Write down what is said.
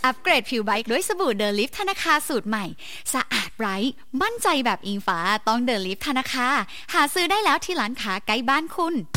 อัปเกรดผิวไบท์ด้วยสบู่เดลิฟธนาคารสูตรใหม่สะอาดไร้มั่นใจแบบอิงฟ้าต้องเดลิฟธนาคารหาซื้อได้แล้วที่ร้านค้าใกล้บ้านคุณ